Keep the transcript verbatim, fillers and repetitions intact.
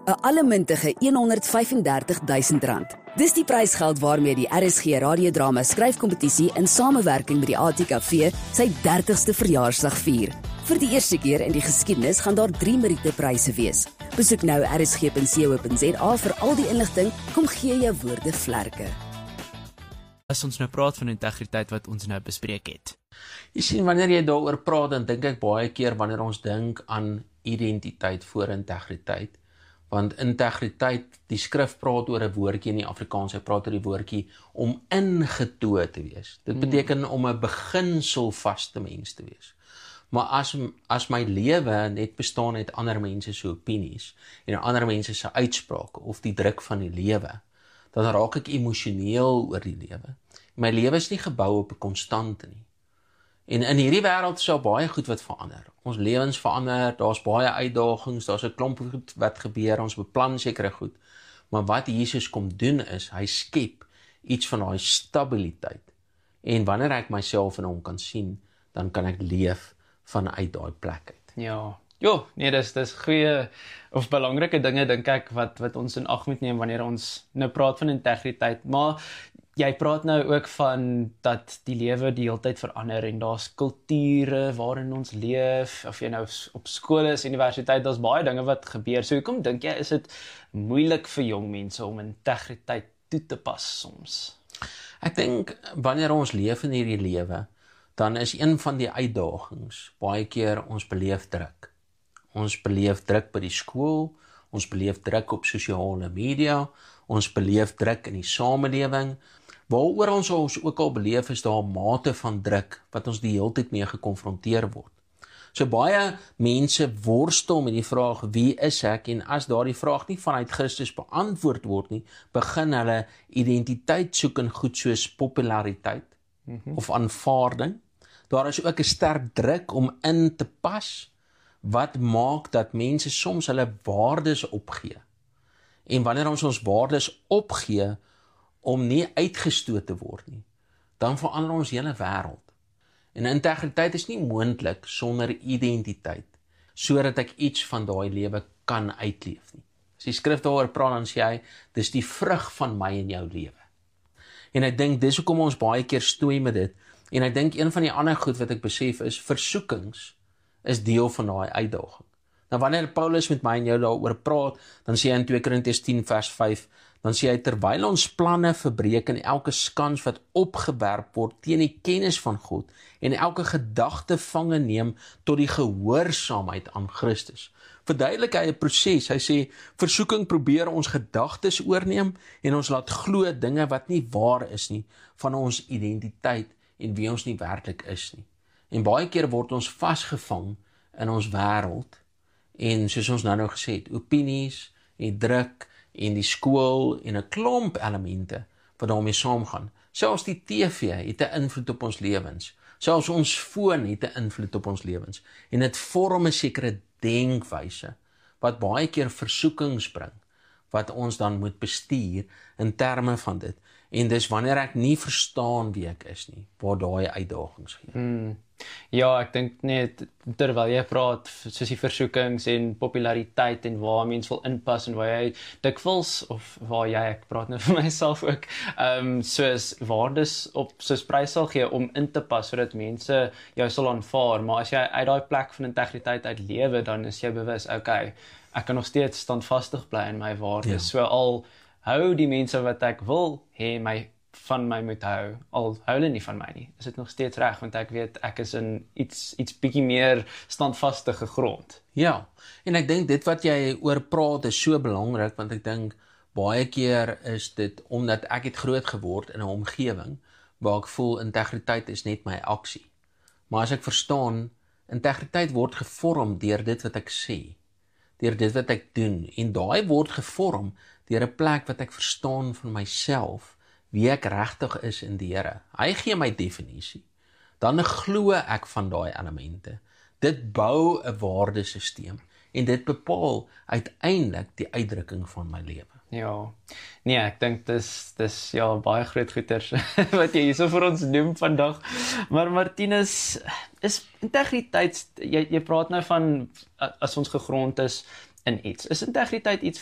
'n allemintige honderdvyfendertigduisend rand. Dis die prysgeld waarmee die R S G radiodrama skryfkompetisie in samewerking met die A T K V sy dertigste verjaarsdag vier. Vir die eerste keer in die geskiedenis gaan daar drie Meriete-pryse wees. Besoek nou r s g punt co punt z a vir al die inligting. Kom gee jou woorde vlerke. As ons nou praat van integriteit wat ons nou bespreek het. Jy sien, wanneer jy daaroor praat, dan dink ek baie keer wanneer ons dink aan identiteit voor integriteit. Want integriteit, die skrif praat oor 'n woordjie in die Afrikaans, hy praat oor die woordjie om ingetoe te wees. Dit beteken om 'n beginselvaste mens te wees. Maar as, as my lewe net bestaan uit ander mense se opinies en ander mense se uitsprake of die druk van die lewe, dan raak ek emosioneel oor die lewe. My lewe is nie gebou op 'n konstante nie. En in hierdie wêreld is daar baie goed wat verander. Ons lewens verander, daar's baie uitdagings, daar's 'n klomp goed wat gebeur, ons beplan sekere goed. Maar wat Jesus kom doen is, hy skep iets van daai stabiliteit. En wanneer ek myself in hom kan sien, dan kan ek leef vanuit daai plek uit. Ja. Jo, nee, dis dis goeie of belangrike dinge dink ek wat wat ons in ag moet neem wanneer ons nou praat van integriteit, maar jy praat nou ook van dat die lewe die hele tyd verander en daar's kulture waarin ons leef, of jy nou op skool is, universiteit, daar's baie dinge wat gebeur. So hoekom dink jy is dit moeilik vir jong mense om integriteit toe te pas soms? Ek dink wanneer ons leef in hierdie lewe, dan is een van die uitdagings baie keer ons beleef druk. Ons beleef druk by die skool, ons beleef druk op sosiale media, ons beleef druk in die samelewing. Waaroor ons ons ook al beleef is daar 'n mate van druk wat ons die hele tyd mee gekonfronteer word. So baie mense worstel met die vraag, wie is ek? En as daardie vraag nie vanuit Christus beantwoord word nie, begin hulle identiteit soek in goed soos populariteit mm-hmm. of aanvaarding. Daar is ook 'n sterk druk om in te pas, wat maak dat mense soms hulle waardes opgee. En wanneer ons ons waardes opgee om nie uitgestoot te word nie, dan verander ons hele wêreld. En integriteit is nie moontlik sonder identiteit, sodat ek iets van daai lewe kan uitleef nie. As die skrif daaroor praat, dan sê hy, dis die vrug van my in jou lewe. En ek dink, dis hoekom ons baie keer stoei met dit, en ek dink, een van die ander goed wat ek besef is, versoekings is deel van daai uitdaging. Nou wanneer Paulus met my en jou daaroor praat, dan sê hy in twee Korintiërs tien vers vyf, dan sê hy, terwyl ons planne verbreek en elke skans wat opgewerp word teen die kennis van God, en elke gedagte vange neem tot die gehoorsaamheid aan Christus. Verduidelik hy 'n proses, hy sê, versoeking probeer ons gedagtes oorneem, en ons laat glo dinge wat nie waar is nie, van ons identiteit, en wie ons nie werklik is nie. En baie keer word ons vasgevang in ons wêreld, en soos ons nou nou gesê het, opinies, en druk, en die skool, en 'n klomp elemente, wat daarmee saamgaan. Selfs die T V het 'n invloed op ons lewens. Selfs ons foon het 'n invloed op ons lewens. En dit vorm 'n sekere denkwyse, wat baie keer versoekings bring, wat ons dan moet bestuur, in terme van dit. En dis wanneer ek nie verstaan wie ek is nie, waar daai uitdagings gee. Hmm. Ja, ek dink net, terwyl jy praat, soos die versoekings en populariteit en waar mens wil inpas en waar jy dikwels, of waar jy, ek praat nou vir myself ook, um, soos waardes op, soos prys sal gee om in te pas, sodat mense jou sal aanvaar, maar as jy uit daai plek van integriteit uit lewe, dan is jy bewus, okay, ek kan nog steeds standvastig bly in my waardes, ja. So al hou die mense wat ek wil hê my van my moet hou, al hou hulle nie van my nie, is dit nog steeds reg, want ek weet, ek is in iets, iets bietjie meer standvastige grond. Ja, en ek dink dit wat jy oor praat is so belangrik, want ek dink, baie keer is dit, omdat ek het groot geword in 'n omgewing, waar ek voel, integriteit is net my aksie. Maar as ek verstaan, integriteit word gevorm deur dit wat ek sê, deur dit wat ek doen, en daai word gevorm deur 'n plek wat ek verstaan van myself, wie ek regtig is in die Here. Hy gee my definisie. Dan glo ek van daai elemente. Dit bou 'n waardesisteem en dit bepaal uiteindelik die uitdrukking van my lewe. Ja. Nee, ek dink dis dis ja baie groot goeters wat jy hierso vir ons noem vandag. Maar Martinus, is integriteit, jy jy praat nou van as ons gegrond is in iets. Is integriteit iets